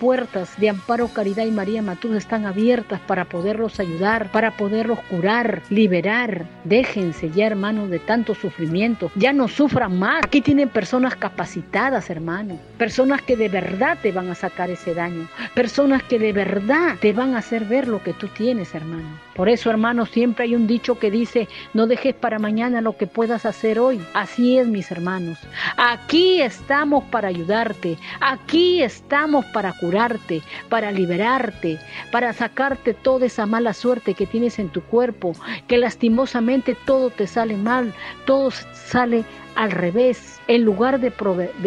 puertas de Amparo Caridad y María Matús están abiertas para poderlos ayudar, para poderlos curar, liberar. Déjense ya, hermanos, de tanto sufrimiento. Ya no sufran más. Aquí tienen personas capacitadas, hermano. Personas que de verdad te van a sacar ese daño. Personas que de verdad te van a hacer ver lo que tú tienes, hermano. Por eso, hermanos, siempre hay un dicho que dice: no dejes para mañana lo que puedas hacer hoy. Así es, mis hermanos. Aquí estamos para ayudarte. Aquí estamos para curarte, para liberarte, para sacarte toda esa mala suerte que tienes en tu cuerpo, que lastimosamente todo te sale mal, todo sale al revés. En lugar de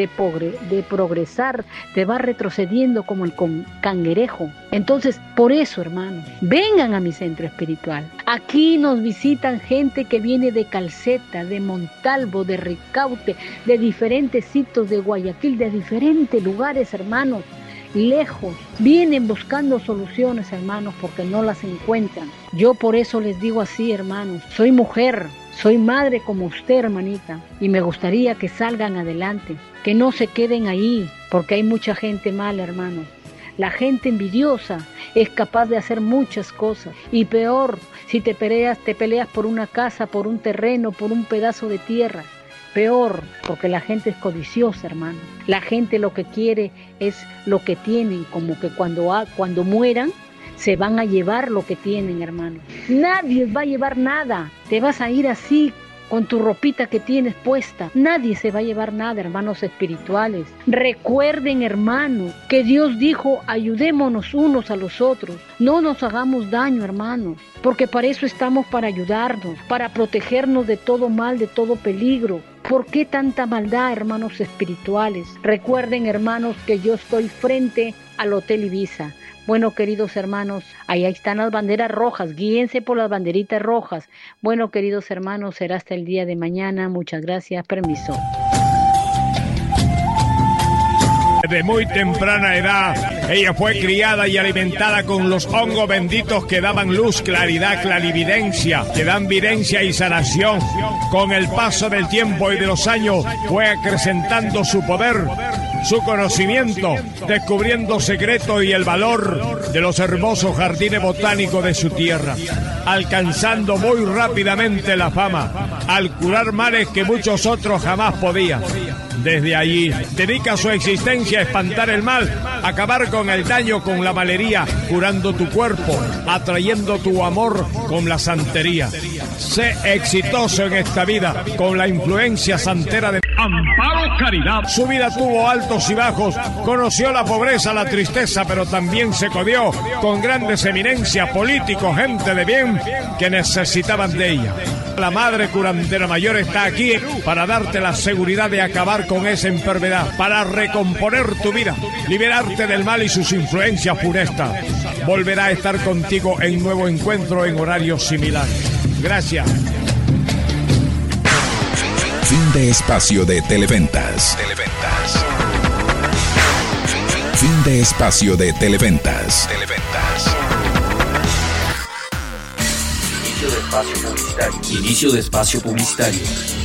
progresar, te va retrocediendo como el cangrejo. Entonces, por eso, hermanos, vengan a mi centro espiritual. Aquí nos visitan gente que viene de Calceta, de Montalvo, de Ricaute, de diferentes sitios de Guayaquil, de diferentes lugares, hermanos, lejos. Vienen buscando soluciones, hermanos, porque no las encuentran. Yo por eso les digo así, hermanos, soy mujer, soy madre como usted, hermanita, y me gustaría que salgan adelante, que no se queden ahí, porque hay mucha gente mala, hermano. La gente envidiosa es capaz de hacer muchas cosas, y peor, si te peleas por una casa, por un terreno, por un pedazo de tierra. Peor, porque la gente es codiciosa, hermano. La gente lo que quiere es lo que tienen, como que cuando mueran, se van a llevar lo que tienen, hermano. Nadie va a llevar nada. Te vas a ir así con tu ropita que tienes puesta. Nadie se va a llevar nada, hermanos espirituales. Recuerden, hermanos, que Dios dijo: ayudémonos unos a los otros. No nos hagamos daño, hermanos, porque para eso estamos, para ayudarnos, para protegernos de todo mal, de todo peligro. ¿Por qué tanta maldad, hermanos espirituales? Recuerden, hermanos, que yo estoy frente al Hotel Ibiza. Bueno, queridos hermanos, ahí están las banderas rojas, guíense por las banderitas rojas. Bueno, queridos hermanos, será hasta el día de mañana. Muchas gracias, permiso. Desde muy temprana edad, ella fue criada y alimentada con los hongos benditos que daban luz, claridad, clarividencia, que dan videncia y sanación. Con el paso del tiempo y de los años, fue acrecentando su poder, su conocimiento, descubriendo secretos y el valor de los hermosos jardines botánicos de su tierra, alcanzando muy rápidamente la fama, al curar males que muchos otros jamás podían. Desde allí, dedica su existencia a espantar el mal, acabar con el daño, con la malería, curando tu cuerpo, atrayendo tu amor con la santería. Sé exitoso en esta vida con la influencia santera de Amparo Caridad. Su vida tuvo altos y bajos, conoció la pobreza, la tristeza, pero también se codió con grandes eminencias, políticos, gente de bien que necesitaban de ella. La Madre Curandera Mayor está aquí para darte la seguridad de acabar con esa enfermedad, para recomponer tu vida, liberarte del mal y sus influencias funestas. Volverá a estar contigo en nuevo encuentro en horario similar. Gracias. Fin de espacio de Televentas. Fin de espacio de Televentas. Inicio de espacio publicitario.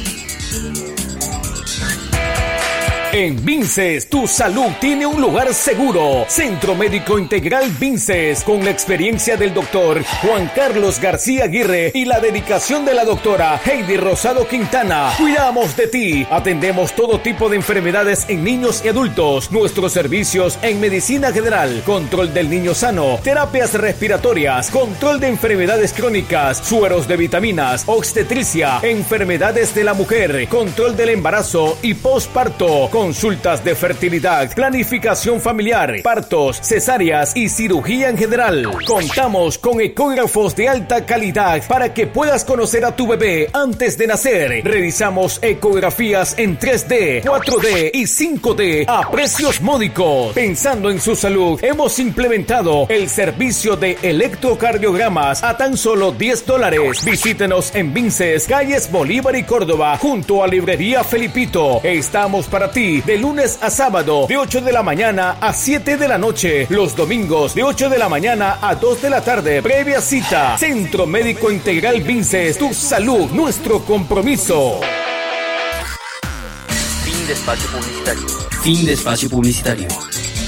En Vinces, tu salud tiene un lugar seguro. Centro Médico Integral Vinces, con la experiencia del doctor Juan Carlos García Aguirre y la dedicación de la doctora Heidi Rosado Quintana. Cuidamos de ti. Atendemos todo tipo de enfermedades en niños y adultos. Nuestros servicios en medicina general, control del niño sano, terapias respiratorias, control de enfermedades crónicas, sueros de vitaminas, obstetricia, enfermedades de la mujer, control del embarazo y posparto, consultas de fertilidad, planificación familiar, partos, cesáreas y cirugía en general. Contamos con ecógrafos de alta calidad para que puedas conocer a tu bebé antes de nacer. Realizamos ecografías en 3D, 4D y 5D a precios módicos. Pensando en su salud, hemos implementado el servicio de electrocardiogramas a tan solo $10. Visítenos en Vinces, calles Bolívar y Córdoba, junto a Librería Felipito. Estamos para ti de lunes a sábado, de 8 de la mañana a 7 de la noche. Los domingos, de 8 de la mañana a 2 de la tarde. Previa cita. Centro Médico Integral Vinces. Tu salud, nuestro compromiso. Fin de espacio publicitario. Fin de espacio publicitario.